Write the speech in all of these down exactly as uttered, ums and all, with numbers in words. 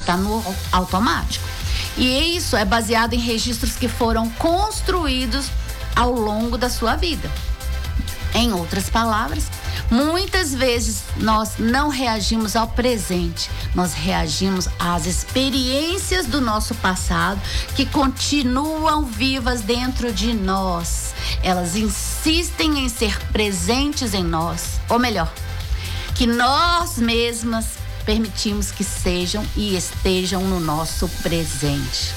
está no automático. E isso é baseado em registros que foram construídos ao longo da sua vida. Em outras palavras, muitas vezes nós não reagimos ao presente, nós reagimos às experiências do nosso passado que continuam vivas dentro de nós. Elas insistem em ser presentes em nós, ou melhor, que nós mesmas permitimos que sejam e estejam no nosso presente.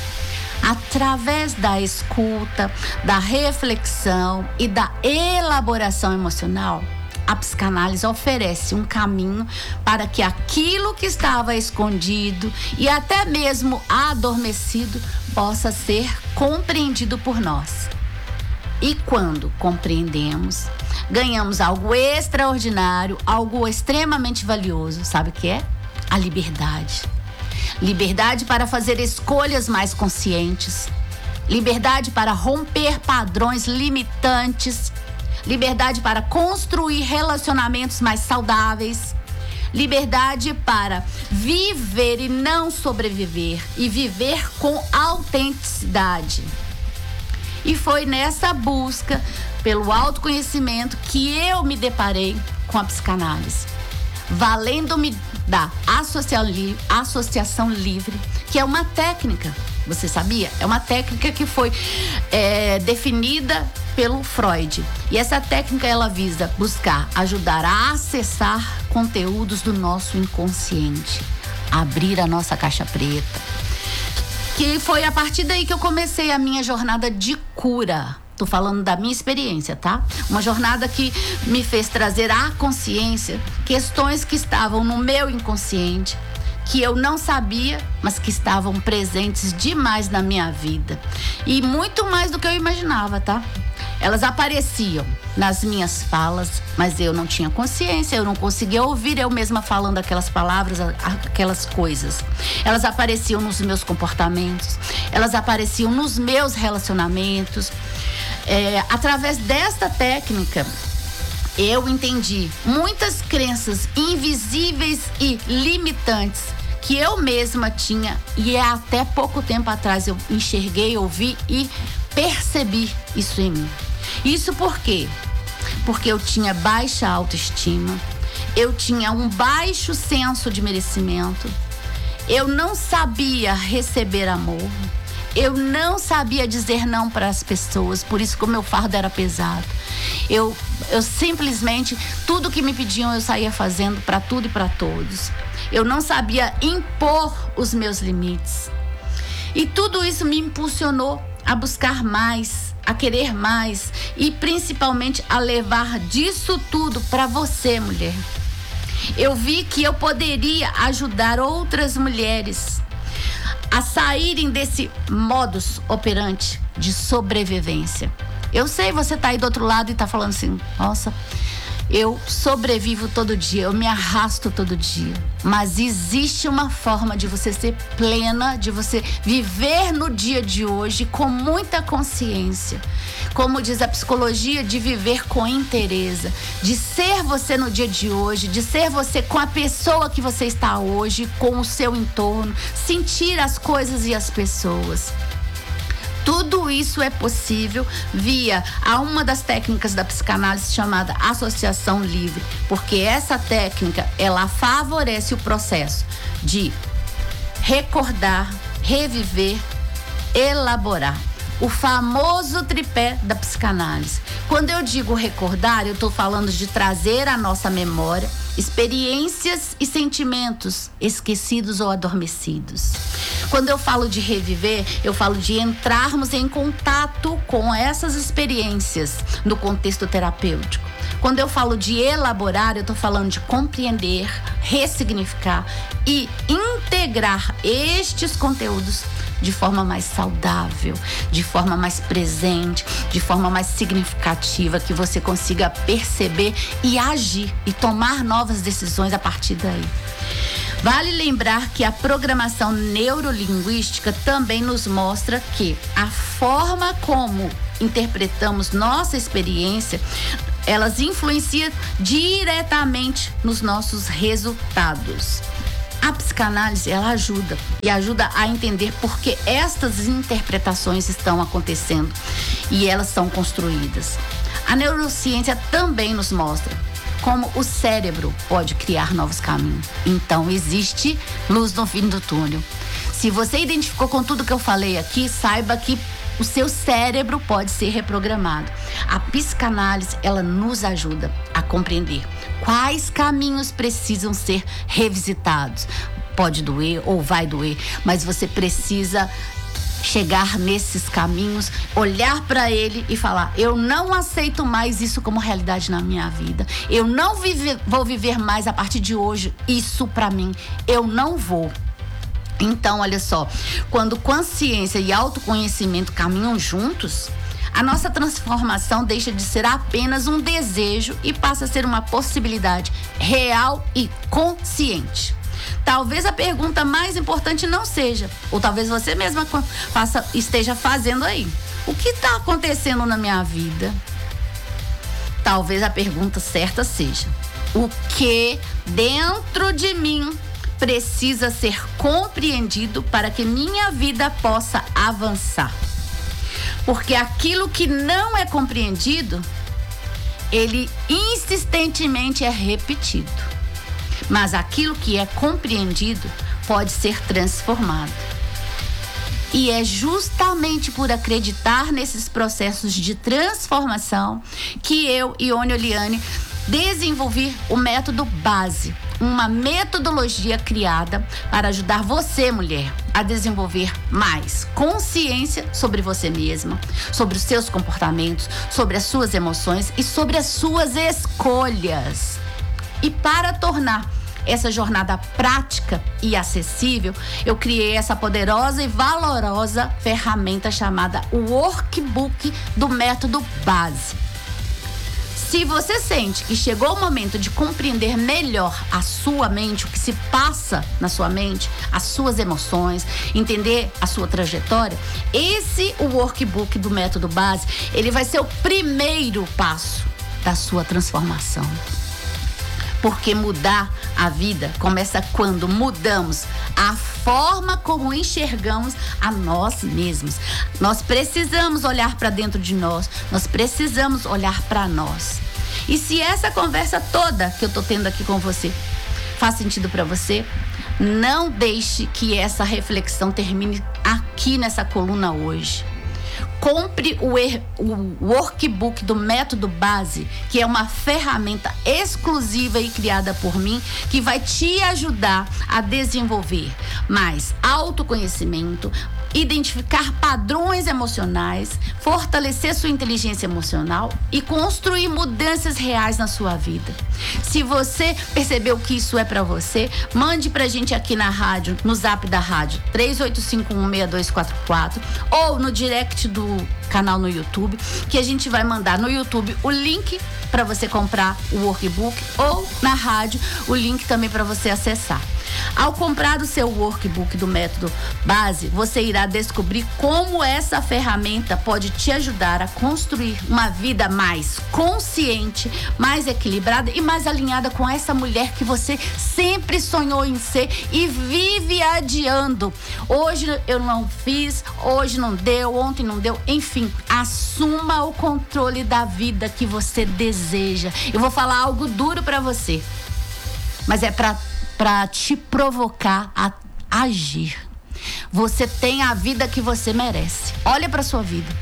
Através da escuta, da reflexão e da elaboração emocional, a psicanálise oferece um caminho para que aquilo que estava escondido e até mesmo adormecido possa ser compreendido por nós. E quando compreendemos, ganhamos algo extraordinário, algo extremamente valioso. Sabe o que é? A liberdade. Liberdade para fazer escolhas mais conscientes. Liberdade para romper padrões limitantes. Liberdade para construir relacionamentos mais saudáveis. Liberdade para viver e não sobreviver. E viver com autenticidade. E foi nessa busca pelo autoconhecimento que eu me deparei com a psicanálise. Valendo-me da associação livre, que é uma técnica, você sabia? É uma técnica que foi é, definida pelo Freud. E essa técnica, ela visa buscar ajudar a acessar conteúdos do nosso inconsciente, abrir a nossa caixa preta. Que foi a partir daí que eu comecei a minha jornada de cura. Tô falando da minha experiência, tá? Uma jornada que me fez trazer à consciência questões que estavam no meu inconsciente, que eu não sabia, mas que estavam presentes demais na minha vida. E muito mais do que eu imaginava, tá? Elas apareciam nas minhas falas, mas eu não tinha consciência, eu não conseguia ouvir eu mesma falando aquelas palavras, aquelas coisas. Elas apareciam nos meus comportamentos, elas apareciam nos meus relacionamentos. É, através desta técnica, eu entendi muitas crenças invisíveis e limitantes que eu mesma tinha, e até pouco tempo atrás eu enxerguei, ouvi e percebi isso em mim. Isso por quê? Porque eu tinha baixa autoestima, eu tinha um baixo senso de merecimento, eu não sabia receber amor, eu não sabia dizer não para as pessoas, por isso que o meu fardo era pesado. Eu, eu simplesmente, tudo que me pediam eu saía fazendo para tudo e para todos. Eu não sabia impor os meus limites. E tudo isso me impulsionou a buscar mais, a querer mais e principalmente a levar disso tudo para você, mulher. Eu vi que eu poderia ajudar outras mulheres a saírem desse modus operandi de sobrevivência. Eu sei, você tá aí do outro lado e tá falando assim, nossa, eu sobrevivo todo dia, eu me arrasto todo dia. Mas existe uma forma de você ser plena, de você viver no dia de hoje com muita consciência. Como diz a psicologia, de viver com inteireza, de ser você no dia de hoje, de ser você com a pessoa que você está hoje, com o seu entorno, sentir as coisas e as pessoas. Tudo isso é possível via a uma das técnicas da psicanálise chamada associação livre, porque essa técnica, ela favorece o processo de recordar, reviver, elaborar. O famoso tripé da psicanálise. Quando eu digo recordar, eu estou falando de trazer à nossa memória experiências e sentimentos esquecidos ou adormecidos. Quando eu falo de reviver, eu falo de entrarmos em contato com essas experiências no contexto terapêutico. Quando eu falo de elaborar, eu estou falando de compreender, ressignificar e integrar estes conteúdos de forma mais saudável, de forma mais presente, de forma mais significativa, que você consiga perceber e agir e tomar novas decisões a partir daí. Vale lembrar que a programação neurolinguística também nos mostra que a forma como interpretamos nossa experiência, elas influenciam diretamente nos nossos resultados. A psicanálise, ela ajuda e ajuda a entender por que estas interpretações estão acontecendo e elas são construídas. A neurociência também nos mostra como o cérebro pode criar novos caminhos. Então, existe luz no fim do túnel. Se você identificou com tudo que eu falei aqui, saiba que o seu cérebro pode ser reprogramado. A psicanálise, ela nos ajuda a compreender quais caminhos precisam ser revisitados. Pode doer ou vai doer, mas você precisa chegar nesses caminhos, olhar para ele e falar: eu não aceito mais isso como realidade na minha vida. Eu não vive, vou viver mais a partir de hoje isso para mim. Eu não vou. Então, olha só, quando consciência e autoconhecimento caminham juntos, a nossa transformação deixa de ser apenas um desejo e passa a ser uma possibilidade real e consciente. Talvez a pergunta mais importante não seja, ou talvez você mesma faça, esteja fazendo aí: o que está acontecendo na minha vida? Talvez a pergunta certa seja: o que dentro de mim precisa ser compreendido para que minha vida possa avançar? Porque aquilo que não é compreendido, ele insistentemente é repetido. Mas aquilo que é compreendido pode ser transformado. E é justamente por acreditar nesses processos de transformação que eu, Ione Oliane, desenvolvi o método base, uma metodologia criada para ajudar você, mulher, a desenvolver mais consciência sobre você mesma, sobre os seus comportamentos, sobre as suas emoções e sobre as suas escolhas. E para tornar essa jornada prática e acessível, eu criei essa poderosa e valorosa ferramenta chamada Workbook do Método Base. Se você sente que chegou o momento de compreender melhor a sua mente, o que se passa na sua mente, as suas emoções, entender a sua trajetória, esse o Workbook do Método Base, ele vai ser o primeiro passo da sua transformação. Porque mudar a vida começa quando mudamos a forma como enxergamos a nós mesmos. Nós precisamos olhar para dentro de nós, nós precisamos olhar para nós. E se essa conversa toda que eu tô tendo aqui com você faz sentido para você, não deixe que essa reflexão termine aqui nessa coluna hoje. Compre o, o Workbook do Método Base, que é uma ferramenta exclusiva e criada por mim, que vai te ajudar a desenvolver mais autoconhecimento, identificar padrões emocionais, fortalecer sua inteligência emocional e construir mudanças reais na sua vida. Se você percebeu que isso é para você, mande pra gente aqui na rádio, no zap da rádio, três oito cinco um, seis dois quatro quatro, ou no direct do canal no YouTube, que a gente vai mandar no YouTube o link para você comprar o workbook, ou na rádio o link também para você acessar. Ao comprar o seu workbook do Método Base, você irá descobrir como essa ferramenta pode te ajudar a construir uma vida mais consciente, mais equilibrada e mais alinhada com essa mulher que você sempre sonhou em ser e vive adiando. Hoje eu não fiz, hoje não deu, ontem não deu, enfim, assuma o controle da vida que você deseja. Eu vou falar algo duro pra você, mas é pra para te provocar a agir. Você tem a vida que você merece. Olha para sua vida.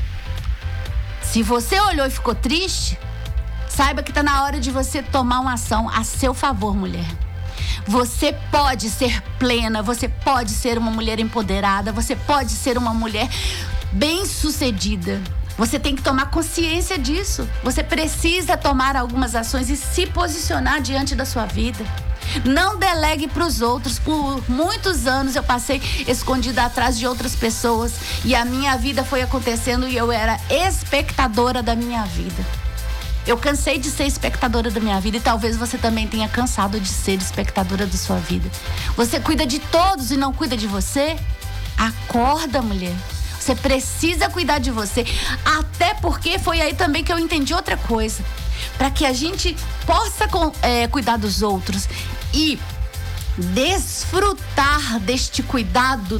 Se você olhou e ficou triste, saiba que tá na hora de você tomar uma ação a seu favor, mulher. Você pode ser plena, você pode ser uma mulher empoderada, você pode ser uma mulher bem-sucedida. Você tem que tomar consciência disso. Você precisa tomar algumas ações e se posicionar diante da sua vida. Não delegue para os outros. Por muitos anos eu passei escondida atrás de outras pessoas e a minha vida foi acontecendo e eu era espectadora da minha vida. Eu cansei de ser espectadora da minha vida e talvez você também tenha cansado de ser espectadora da sua vida. Você cuida de todos e não cuida de você? Acorda, mulher. Você precisa cuidar de você. Até porque foi aí também que eu entendi outra coisa. Para que a gente possa é, cuidar dos outros e desfrutar deste cuidado